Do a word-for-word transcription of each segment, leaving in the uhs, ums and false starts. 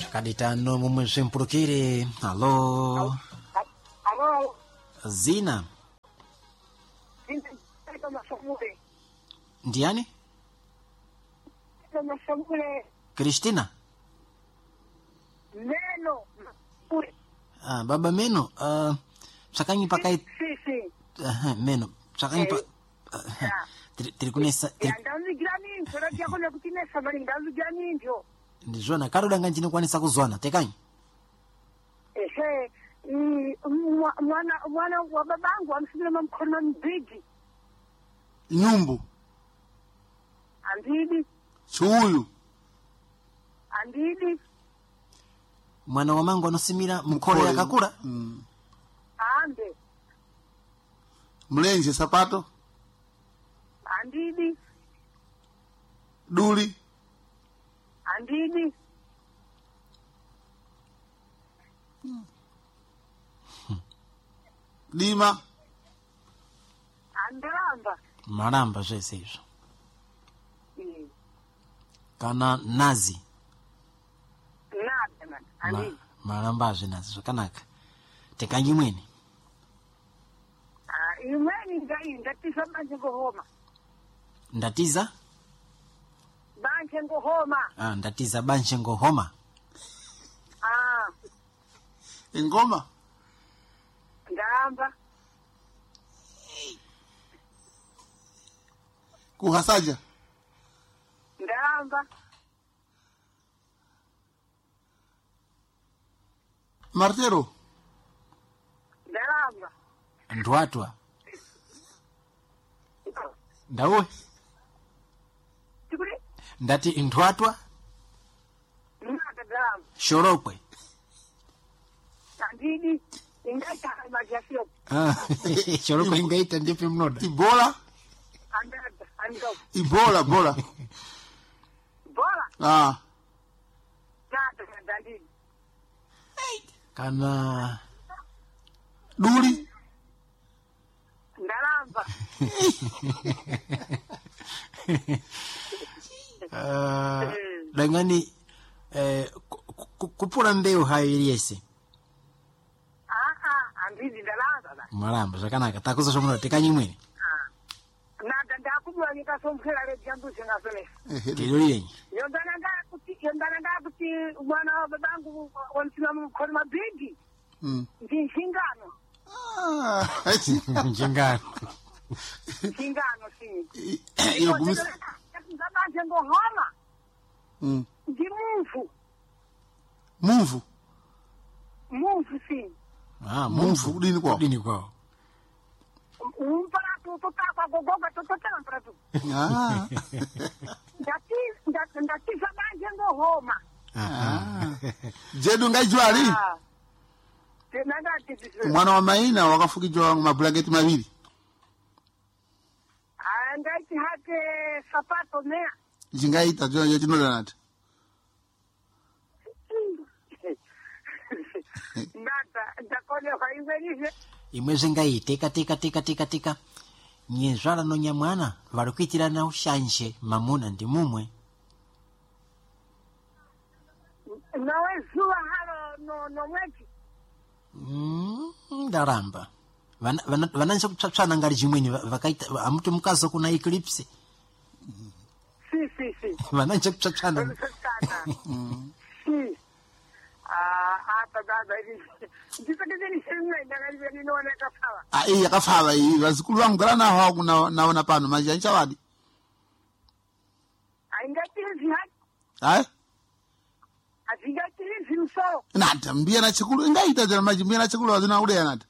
Kaditano mumwe mpulukire. Halo. Halo. Zina. Ndiani? Kristina. Meno. Ah, baba Meno. Uh, sakanyi pakai. Si, si. Uh, Meno. Sakanyi pa. Tirikunesa. Ndanzi gani? Sura yako ya kutinesa bali ndanzi gani ndio. Ndizona karuda nchini kwanisa kuzwana. Tekanyi. Ehe. Mwana mwana wa babangu amsibira mkono mbigi. Nyumbu. Andidi. Chuyu. Andidi. Mwana wa mangu anosimira mkole ya kakura. Mm. Ande. Mlenje sapato. Andidi. Duli. Andidi. Hmm. Lima. Andramba. Maramba zese hizo. Mm. Kana nazi. Nada man. Andidi. Ma, maramba nazi so kanaka. Tekanyi mweni. Ah, imweni ngai ndatiza banje ngohoma. Ndatiza? Banje ngohoma. Ah, ndatiza banje ngohoma. Ah. Ingoma. Ndamba. Kuhasaja. Ndamba. Martero. Ndamba. Ndwatwa. Ndawe. Tikuri? Ndati ndwatwa. Ndamba ndamba. Shorokwe. Andidi. Ingaita majasio. Ah, shorokwe ingaita ndipe mnoda. Ibola. Andada. Ando. Ibola, bola. Bola. Ah. Ndada ndandidi. Kana Duli. Ndalamba. uh, dangani eh, kupula mbeu hayo iliyese. Ah ah, andidi ndalamba. Maramba zakanaka takuza somuno tekanyi mweni. Ah. Nada ndakubwa nika somkhela le jambu singasone. Tiloliyenyi. Yondana ndakuti yondana ndakuti mwana wa babangu wonsina mkono mabigi. Mm. Ndinshingano. Ah. Njingano. Shingano si. Iyo kumisa. Ndabanje ngohoma. Mm. Ndi mumfu. Mumvu. Mumfu si. Ah, Mumvu udini kwao. Udini kwao. Umpara tu tu kwa gogoga tu tu tempera tu. Ah. Ndati ndati ndati zabanje ngohoma. Ah. Jedu ngajwali. Ah. Tena ndati Mwana wa maina wakafukijwa mablanketi mawili. Ah, ndati hake sapato mea. Jingaita jo yo tinola nati. Ndata ndakone haingenize. Imweze ngai teka teka teka teka teka. Nyezwala no nyamwana valukwitira na ushanje mamuna ndi mumwe. Nawe zuwa halo no no mweti. Mm, ndaramba. Vana vana vananza kutsapsana ngari jimweni vakaita amuti mukazo kuna eclipse. Si si si. Vananza kutsapsana. Si. Ah, hata dada hivi. Ndipekezeni shimwe ndangali ni none kafawa. Ah, iya kafawa iyi vazikulu wangu gara naho haku na naona pano manje anchawadi. Aingati hivi haki. Hai? Azingati hivi msoro. Nata mbia na chikulu ingaita jana maji mbia na chikulu wazina ude nata.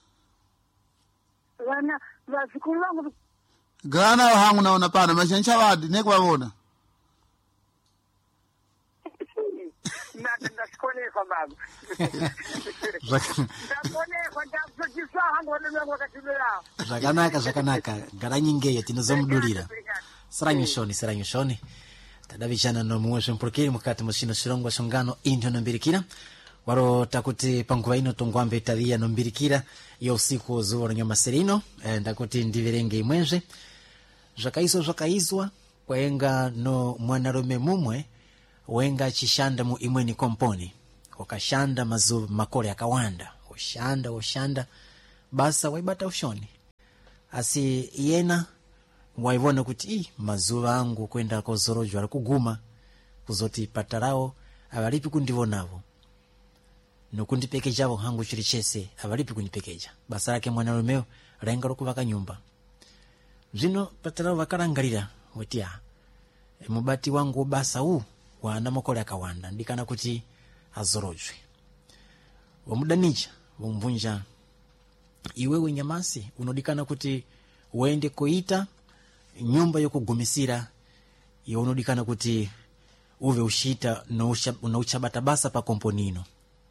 Wana wazikulu wangu Gara naho hangu naona pano manje anchawadi nekwa wona. Nada ndakone kwa babu. Ndakone kwa jabu kisa hangu ndio wakati leo. Zakanaka zakanaka garanyingeya tinozomudulira. Saranyushoni saranyushoni. Tadavishana no muwesho mpurukiri mukati musino sirongwa songano into nombirikira. Waro takuti panguva ino tongwambe tavia nombirikira ya usiku zuwa nyama serino. E, ndakuti ndivirenge imwenze. Zvakaizwa zvakaizwa kwaenga no mwanarume mumwe wenga chishanda mu imweni komponi wakashanda mazuva makole akawanda oshanda oshanda basa waibata ushoni asi yena waivona kuti i mazuva angu kwenda kozorojwa ari kuguma kuzoti patarao avalipi kundivonavo nokundipekeja vo hangu chiri chese avalipi kundipekeja basa rake mwanarumeo rainga rokuvaka nyumba zvino patarao vakarangarira kuti a mubati wangu basa u wana makole akawanda ndikana kuti azorojwe wamudanicha wamvunja iwewe nyamasi unodikana kuti uende koita nyumba yokugumisira iwe unodikana kuti uve ushita no uchabata basa pa komponino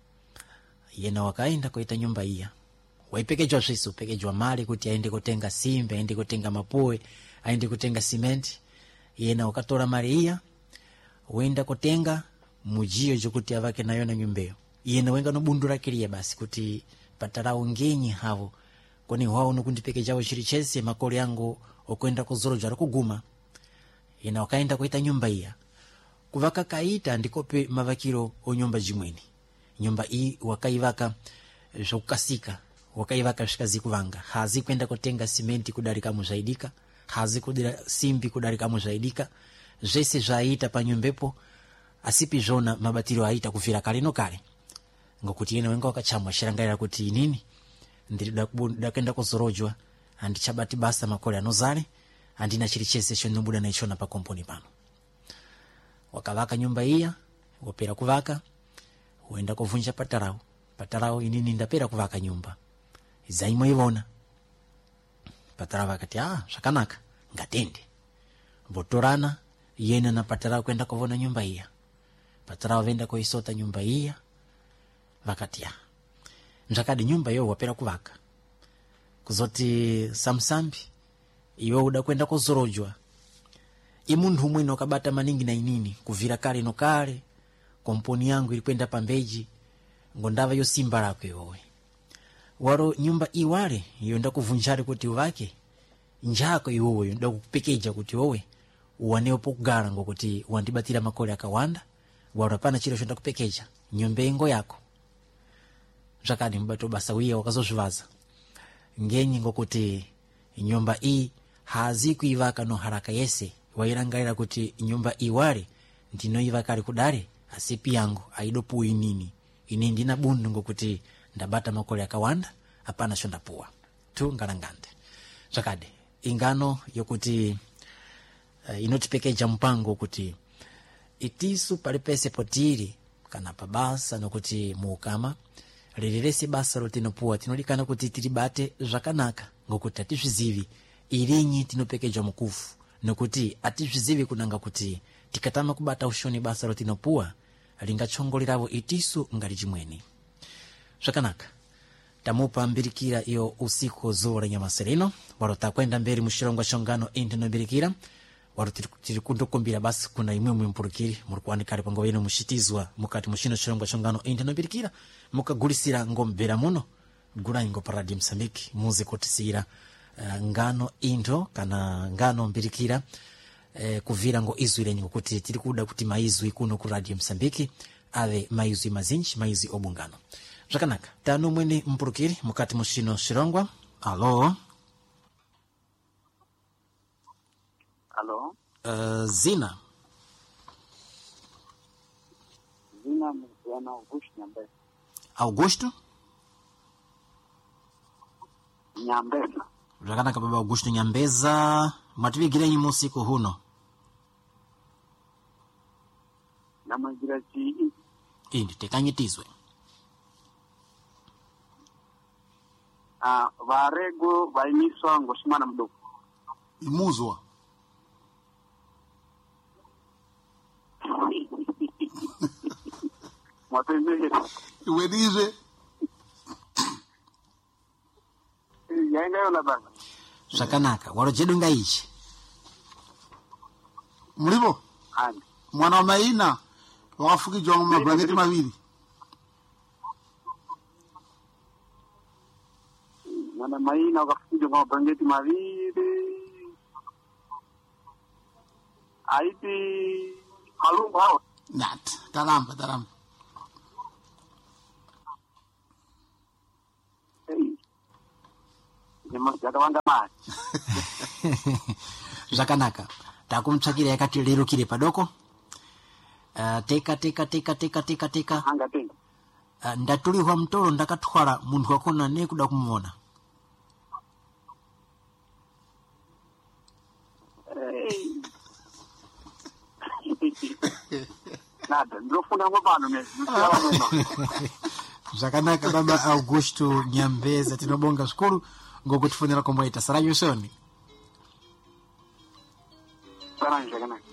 yena wakaenda koita nyumba iya waipekejwa zvisu pekejwa mali kuti aende kutenga simbe aende kutenga mapoe aende kutenga simenti yena wakatora mali iya uenda kutenga mujio jokuti avake nayo na nyumbeyo yena wenga nobundura kiriye basi kuti patarao ngenyi havo koni wao nokundipekejawo chiri chese makole yangu okwenda kuzorojwa ari kuguma yena wakaenda kuita nyumba iya kuvaka kaita ndikope mavakiro onyumba jimweni nyumba iyi wakaivaka zvokukasika wakaivaka zvikazi kuvanga hazi kwenda kutenga simenti kudarika muzvaidika hazi kudira simbi kudarika muzvaidika zvese zvaita panyumbepo asipi zvona mabatiro aita kufira kale no kale ngokuti yena wenga wakachamwa shirangaira kuti inini ndiri dakwenda kuzorojwa andichabati basa makole anozale andina chiri chese chondobuda naichona pa komponi pano wakavaka nyumba iya wopera kuvaka uenda kuvunja patarao patarao inini ndapera kuvaka nyumba izaimo ivona patarao vakati ah zvakanaka ngatende votorana yena na patarao kwenda kuvona nyumba iya patarao venda koisota nyumba iya vakati ah nzakadi nyumba yo wapera kuvaka kuzoti samsambi iwe uda kwenda kuzorojwa imundu umwe ukabata maningi na inini kuvira kale no kale komponi yangu ilikwenda pambeji ngondava yo simba lako yowe waro nyumba iwale yonda kuvunjari kuti uvake njako iwowe yonda kupekeja kuti wowe uwaneo pokugara ngokuti wandibatira makole akawanda waro pana chiro chonda kupekeja nyumba yengo yako zvakadi mubato basa wiya wakazozvivaza ngenyi ngokuti nyumba iyi hazi kuivaka no haraka yese wairangaira kuti nyumba iwale ndinoivaka ari kudare asipi yangu aidopuwi nini ini ndina bundu ngokuti ndabata makole akawanda apana shondapuwa tu ngarangante zvakadi ingano yokuti uh, inotipekeja mpango kuti itisu palipese potiri kana pabasa nokuti muukama rirerese basa rotinopuwa tinodikana kuti tiribate zvakanaka ngokuti atizvizivi irinyi tinopekeja mukufu nokuti atizvizivi kunanga kuti tikatama kubata ushoni basa rotinopuwa lingachongolerawo itisu ngati chimweni zvakanaka tamupa mbirikira iyo usiku zuwa nyamaserino waro takwenda mberi mushirongwa shongano intinobirikira waro tiri kundokumbira basi kuna imwe mpurukiri muri kuwanikali pango yenu mushitizwa mukati mushino shirongwa shongano intinobirikira mukagulisira ngombera muno gula ingo paradi Msambiki muze kotisira uh, ngano into kana ngano mbirikira eh, kuvira ngo izwi lenye kuti tiri kuda kuti maizwi kuno ku radio Msambiki ave maizwi mazinji maizwi obungano zvakanaka tano mwene mpurukiri mukati mushino shirongwa alo alo uh, zina zina mwana Augusto Nyambesa Augusto Nyambesa zvakanaka baba Augusto Nyambeza mativigirenyi musiku huno namagira chi indi tekanyitizwe ah varego vaimiswa ngoshimana mdoko imuzwa mwatembele iwedize yaenda yona baba zvakanaka waro jedu ngaichi mulipo ani mwana wa maina wakafukijwa mu mablanketi maviri mwana maina wakafukijwa mu mablanketi maviri aiti alumba hao Nat, talamba, talamba. Ei. Nima yakawanda mali. Zvakanaka. Takumtsvakira yakati lirukire padoko. Uh, teka teka teka teka teka teka. Hanga tenga. Uh, ndatulihwa mtoro ndakatwara munthu wakona ne kuda kumuona. Ei. Nada, ndofuna ngopano ne. Zvakanaka baba Augusto Nyambeza, tinobonga zvikuru ngokutifonera komweta. Saranyu soni. Saranyu zvakanaka.